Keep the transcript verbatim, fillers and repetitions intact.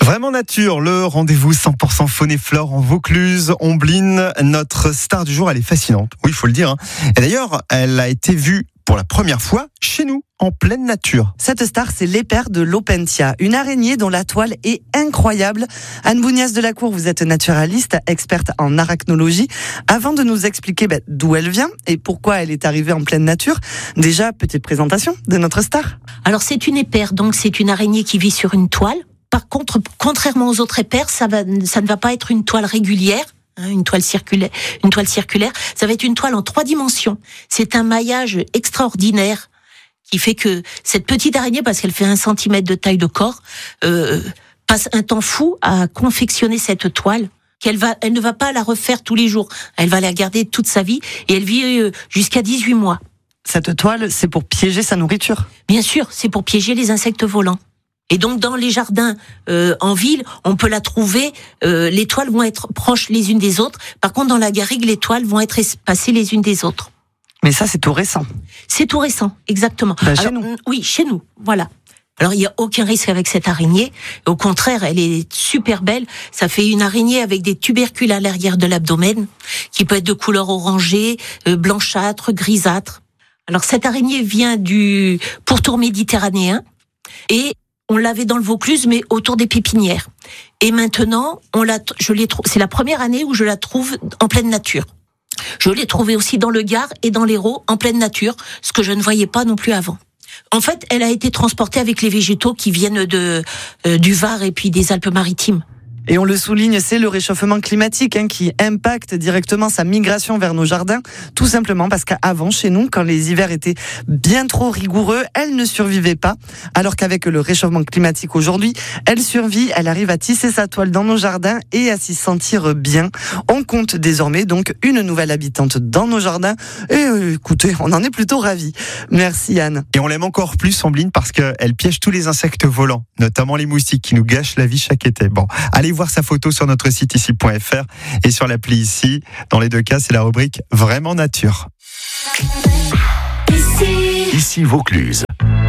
Vraiment nature, le rendez-vous cent pour cent faune et flore en Vaucluse. Ombline, notre star du jour, elle est fascinante. Oui, il faut le dire. Hein. Et d'ailleurs, elle a été vue pour la première fois chez nous, en pleine nature. Cette star, c'est l'épère de l'Opentia, une araignée dont la toile est incroyable. Anne Bougnas de la Cour, vous êtes naturaliste, experte en arachnologie. Avant de nous expliquer bah, d'où elle vient et pourquoi elle est arrivée en pleine nature, déjà, petite présentation de notre star. Alors, c'est une épère, donc c'est une araignée qui vit sur une toile. Par contre, contrairement aux autres épères, ça, va, ça ne va pas être une toile régulière, hein, une toile circulaire. Une toile circulaire, ça va être une toile en trois dimensions. C'est un maillage extraordinaire qui fait que cette petite araignée, parce qu'elle fait un centimètre de taille de corps, euh, passe un temps fou à confectionner cette toile. Qu'elle va, elle ne va pas la refaire tous les jours. Elle va la garder toute sa vie et elle vit euh, jusqu'à dix-huit mois. Cette toile, c'est pour piéger sa nourriture. Bien sûr, c'est pour piéger les insectes volants. Et donc dans les jardins euh, en ville, on peut la trouver. Euh, les toiles vont être proches les unes des autres. Par contre, dans la garrigue, les toiles vont être espacées les unes des autres. Mais ça, c'est tout récent. C'est tout récent, exactement. Bah, Alors, chez nous. Oui, chez nous, voilà. Alors, il n'y a aucun risque avec cette araignée. Au contraire, elle est super belle. Ça fait une araignée avec des tubercules à l'arrière de l'abdomen, qui peut être de couleur orangée, euh, blanchâtre, grisâtre. Alors, cette araignée vient du pourtour méditerranéen et on l'avait dans le Vaucluse, mais autour des pépinières. Et maintenant, on la, je l'ai trou- c'est la première année où je la trouve en pleine nature. Je l'ai trouvée aussi dans le Gard et dans l'Hérault, en pleine nature, ce que je ne voyais pas non plus avant. En fait, elle a été transportée avec les végétaux qui viennent de, euh, du Var et puis des Alpes-Maritimes. Et on le souligne, c'est le réchauffement climatique hein, qui impacte directement sa migration vers nos jardins, tout simplement parce qu'avant, chez nous, quand les hivers étaient bien trop rigoureux, elle ne survivait pas, alors qu'avec le réchauffement climatique aujourd'hui, elle survit, elle arrive à tisser sa toile dans nos jardins et à s'y sentir bien. On compte désormais donc une nouvelle habitante dans nos jardins et euh, écoutez, on en est plutôt ravis. Merci Anne. Et on l'aime encore plus, Ombline, parce qu'elle piège tous les insectes volants, notamment les moustiques qui nous gâchent la vie chaque été. Bon, allez voir sa photo sur notre site ici point f r et sur l'appli ici. Dans les deux cas, c'est la rubrique Vraiment Nature. Ici Vaucluse.